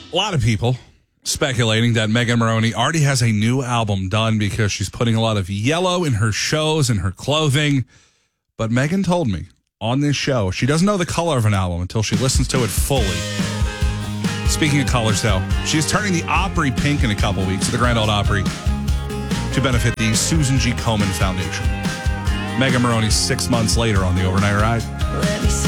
A lot of people speculating that Megan Moroney already has a new album done because she's putting a lot of yellow in her shows and her clothing. But Megan told me on this show she doesn't know the color of an album until she listens to it fully. Speaking of colors, though, she's turning the Opry pink in a couple weeks at the Grand Ole Opry to benefit the Susan G. Komen Foundation. Megan Moroney 6 months later on the Overnight Ride.